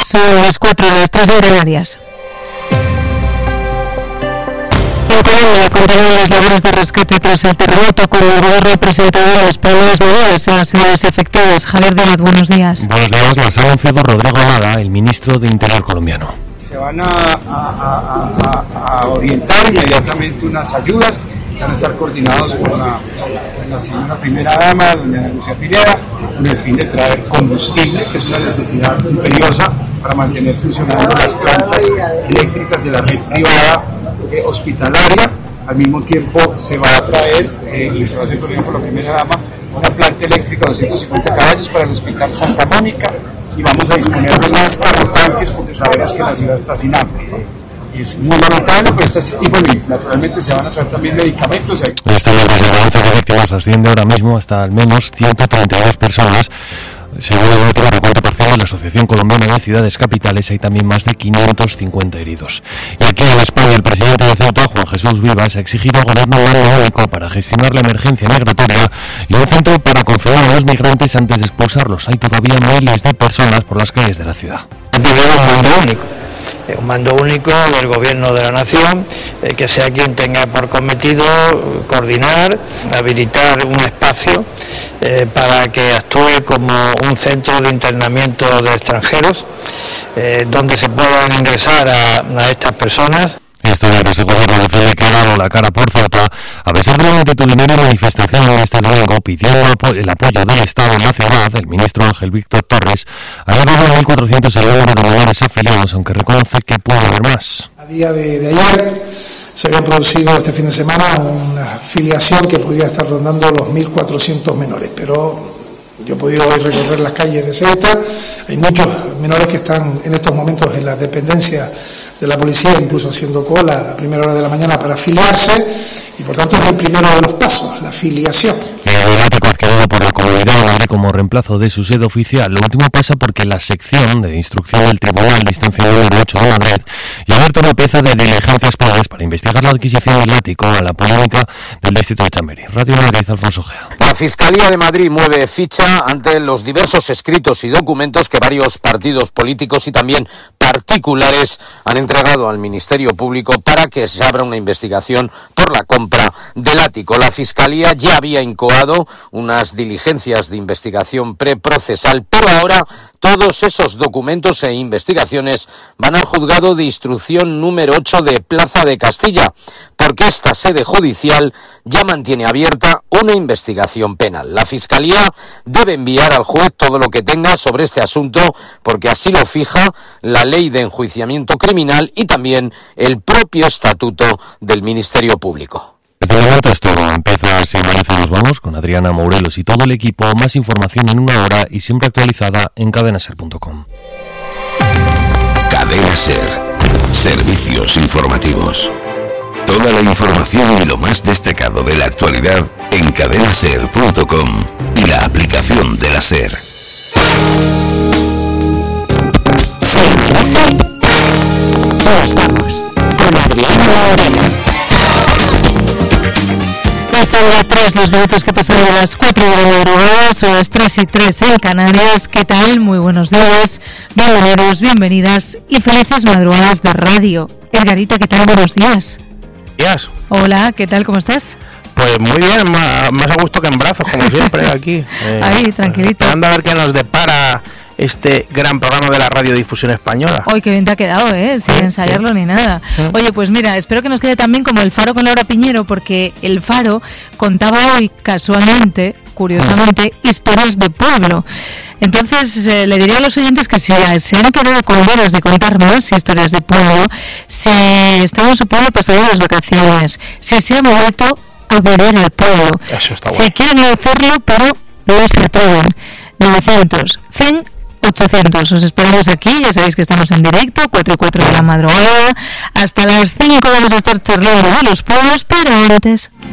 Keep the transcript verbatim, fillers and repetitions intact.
Son las cuatro de las tres de Canarias. En Colombia continúan las labores de rescate tras el terremoto, con el gobierno presentado los planes medidas en las ciudades afectadas. Javier Díaz, buenos días. Buenos días, las ha anunciado Rodrigo Amada, el ministro de Interior colombiano. Se van a, a, a, a orientar inmediatamente unas ayudas, van a estar coordinados por la, por la señora primera dama, doña Lucía Pineda, con el fin de traer combustible, que es una necesidad imperiosa para mantener funcionando las plantas eléctricas de la red privada eh, hospitalaria. Al mismo tiempo se va a traer, eh, y se va a hacer por la primera dama, una planta eléctrica de doscientos cincuenta caballos para el Hospital Santa Mónica, y vamos a disponer de más tanques porque sabemos que la ciudad está sin agua. Es muy lamentable, pues este tipo de, naturalmente se van a traer también medicamentos. Esta avance de víctimas asciende ahora mismo hasta al menos ciento treinta y dos personas. Según el último recuento parcial de la Asociación Colombiana de Ciudades Capitales, hay también más de quinientos cincuenta heridos. Y aquí en España, el presidente de Ceuta, Juan Jesús Vivas, ha exigido al gobierno único para gestionar la emergencia migratoria y un centro para confinar a los migrantes antes de expulsarlos. Hay todavía miles de personas por las calles de la ciudad. Un mando único, un mando único del gobierno de la nación, eh, que sea quien tenga por cometido coordinar, habilitar un espacio eh, para que actúe como un centro de internamiento de extranjeros, eh, donde se puedan ingresar a, a estas personas. Esto es ese gobierno defiende que ha dado la cara por Ceuta, a pesar de la multitudinaria manifestación este domingo pidiendo el apoyo del Estado en la ciudad. El ministro Ángel Víctor Torres ha ganado mil cuatrocientos euros de menores afiliados, aunque reconoce que puede haber más. A día de, de ayer se había producido este fin de semana una afiliación que podría estar rondando los mil cuatrocientos menores, pero yo he podido hoy recorrer las calles de Ceuta. Hay muchos menores que están en estos momentos en las dependencias de la policía, incluso haciendo cola a primera hora de la mañana para afiliarse, y por tanto es el primero de los pasos, la afiliación. El debate adquirido por la Comunidad de Madrid como reemplazo de su sede oficial. Lo último pasa porque la sección de instrucción del Tribunal de Instancia número ocho de Madrid ya ha abierto una pieza de diligencias penales para investigar la adquisición del ático a la polémica del distrito de Chamberí. Radio Madrid, Alfonso Gea. La Fiscalía de Madrid mueve ficha ante los diversos escritos y documentos que varios partidos políticos y también particulares han entregado al Ministerio Público para que se abra una investigación por la compra del ático. La Fiscalía ya había incoado unas diligencias de investigación preprocesal, pero ahora todos esos documentos e investigaciones van al juzgado de instrucción número ocho de Plaza de Castilla, porque esta sede judicial ya mantiene abierta una investigación penal. La Fiscalía debe enviar al juez todo lo que tenga sobre este asunto, porque así lo fija la Ley de Enjuiciamiento Criminal y también el propio Estatuto del Ministerio Público. Este momento es todo. Empieza Sin Balance Nos Vamos con Adriana Morelos y todo el equipo. Más información en una hora y siempre actualizada en cadena ser punto com. Cadena Ser. Servicios informativos. Toda la información y lo más destacado de la actualidad en cadena ser punto com y la aplicación de la SER. Sin Balance nos vamos con Adriana Morelos. Son las tres los minutos que pasan de las cuatro de la madrugada, son las tres y tres en Canarias. ¿Qué tal? Muy buenos días, bienvenidos, bienvenidas y felices madrugadas de radio. Edgarita, ¿qué tal? Buenos días. Días. Hola, ¿qué tal? ¿Cómo estás? Pues muy bien, más, más a gusto que en brazos, como siempre, aquí. Eh, Ahí, tranquilito. Esperando a ver qué nos depara este gran programa de la radiodifusión española. Hoy qué bien te ha quedado, ¿eh? Sin ¿Sí? ensayarlo ¿Sí? ni nada. ¿Sí? Oye, pues mira, espero que nos quede tan bien como El Faro con Laura Piñero, porque El Faro contaba hoy, casualmente, curiosamente, historias de pueblo. Entonces, eh, le diría a los oyentes que si se han quedado con ganas de contar más historias de pueblo, si están en su pueblo pasando las vacaciones, si se han vuelto a volver al pueblo, Eso está si bueno. quieren hacerlo, pero no se atreven. novecientos, cien, ochocientos. Os esperamos aquí, ya sabéis que estamos en directo, cuatro y cuatro de la madrugada. Hasta las cinco vamos a estar charlando de los pueblos, pero antes...